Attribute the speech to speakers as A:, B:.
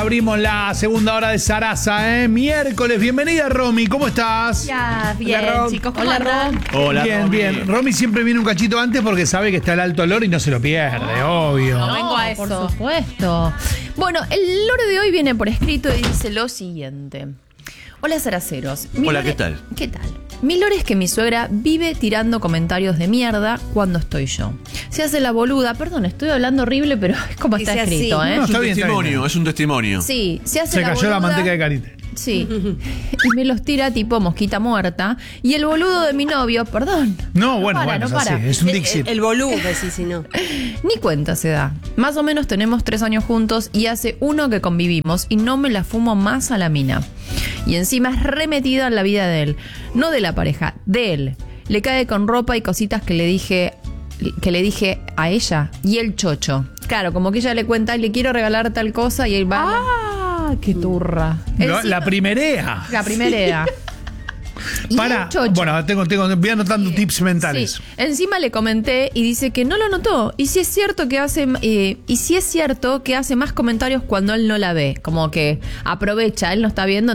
A: Abrimos la segunda hora de Sarasa, miércoles. Bienvenida, Romy, ¿cómo estás?
B: Ya, bien,
C: Hola,
B: chicos, ¿cómo
C: Hola,
B: andan?
A: Hola, bien,
C: Romy.
A: bien. Romy siempre viene un cachito antes porque sabe que está el alto olor y no se lo pierde, obvio.
B: No vengo a eso.
C: Por supuesto. Bueno, el lore de hoy viene por escrito y dice lo siguiente. Hola, Saraceros.
D: Hola, ¿qué tal?
C: ¿Qué tal? Mi lore es que mi suegra vive tirando comentarios de mierda cuando estoy yo. Se hace la boluda. Perdón, estoy hablando horrible, pero es como está
B: Dice así.
C: escrito, ¿eh?
A: No,
D: Es
A: está
D: un
A: bien, está
D: testimonio,
A: bien.
D: es un testimonio.
C: Sí, se hace
A: Se
C: la
A: cayó
C: boluda.
A: la manteca de carita.
C: Sí. Y me los tira tipo mosquita muerta. Y el boludo de mi novio, perdón.
A: No, bueno,
C: para,
A: bueno,
C: no
A: es así.
C: para.
A: Es un Dixit.
B: El boludo, decís, si no.
C: Ni cuenta se da. Más o menos tenemos 3 años juntos y hace 1 que convivimos y no me la fumo más a la mina. Y encima es remetida en la vida de él. No de la pareja, de él. Le cae con ropa y cositas que le dije a ella y el chocho. Claro, como que ella le cuenta, le quiero regalar tal cosa y él va. ¡Ah! ¡Qué turra!
A: La primerea.
C: La primera. Y
A: Para,
C: el chocho.
A: bueno, voy anotando tips mentales.
C: Sí. Encima le comenté y dice que no lo notó. Y si es cierto que hace más comentarios cuando él no la ve. Como que aprovecha, él no está viendo.